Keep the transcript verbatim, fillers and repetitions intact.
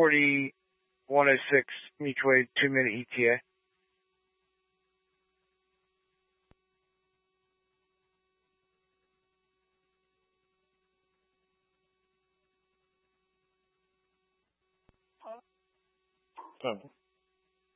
forty, one oh six each way, two minute E T A. Perfect.